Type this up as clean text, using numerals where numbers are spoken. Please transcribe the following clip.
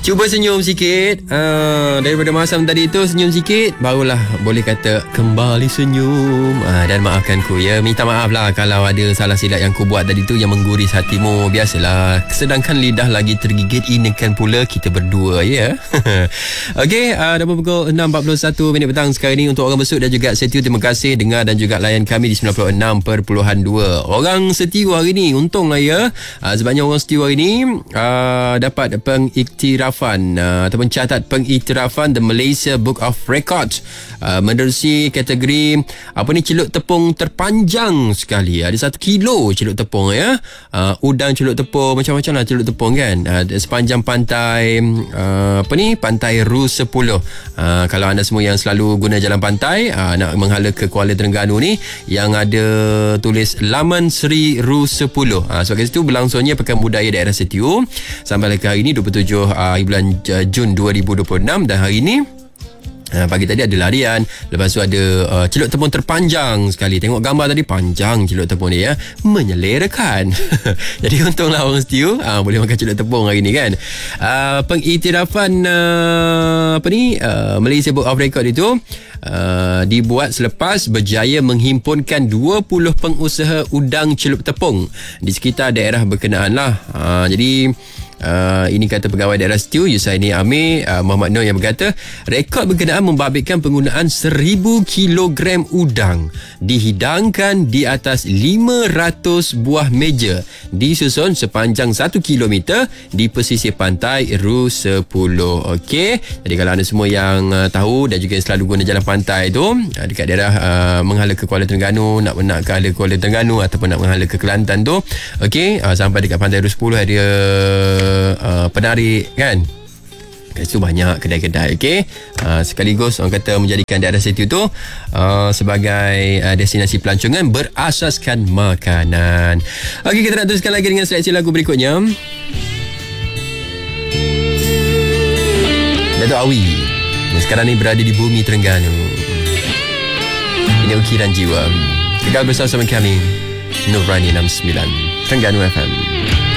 Cuba senyum sikit. Daripada masam tadi tu, senyum sikit, barulah boleh kata kembali senyum. Dan maafkan ku ya. Minta maaf lah kalau ada salah silap yang ku buat tadi tu yang mengguris hatimu. Biasalah. Sedangkan lidah lagi tergigit, inakan pula kita berdua ya. Okey, dah pukul 6.41 minit petang sekarang ni. Untuk orang bersut dan juga setiu, terima kasih dengar dan juga layan kami di 96.2. Orang setiu hari ni, untunglah ya. Sebabnya orang setiu hari ni dapat pengiktirafan ataupun catat pengiktirafan The Malaysia Book of Records menerusi kategori celup tepung terpanjang sekali. Ada 1 kilo celup tepung ya. Udang celup tepung, macam-macam lah celup tepung kan. Sepanjang pantai pantai Ru 10. Kalau anda semua yang selalu guna jalan pantai nak menghala ke Kuala Terengganu ni, yang ada tulis Laman Seri Ru 10. Sebab kat situ berlangsungnya Pekan Budaya Daerah Setiu sampai ke hari ni 27 bulan Jun 2026. Dan hari ni pagi tadi ada larian, lepas tu ada celup tepung terpanjang sekali. Tengok gambar tadi, panjang celup tepung ni ya, menyelerakan. Jadi untunglah orang setiu boleh makan celup tepung hari ni kan. Pengiktirafan Malaysia Book of Record itu dibuat selepas berjaya menghimpunkan 20 pengusaha udang celup tepung di sekitar daerah berkenaan lah. Jadi ini kata pegawai daerah setiu Yusaini Amir Muhammad Nur yang berkata, rekod berkenaan membabitkan penggunaan 1000 kilogram udang dihidangkan di atas 500 buah meja disusun sepanjang 1 kilometer di pesisir pantai Ru 10. Okey, jadi kalau anda semua yang tahu dan juga selalu guna jalan pantai tu dekat daerah menghala ke Kuala Terengganu, nak ke hala Kuala Terengganu ataupun nak menghala ke Kelantan tu, okey, sampai dekat pantai Ru 10 ada penarik kan. Kat situ banyak kedai-kedai, okey. Sekaligus orang kata menjadikan daerah situ tu sebagai destinasi pelancongan berasaskan makanan. Okey, kita nak teruskan lagi dengan seleksi lagu berikutnya. Datuk Awi yang sekarang ni berada di bumi Terengganu. Ini ukiran jiwa. Kekal bersama kami Nurani 69 Terengganu FM.